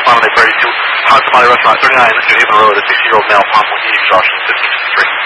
Monterey Prairie 2, Hot Tamale Restaurant, 39 New Haven Road, a 60-year-old male, possible heating exhaustion, 1553.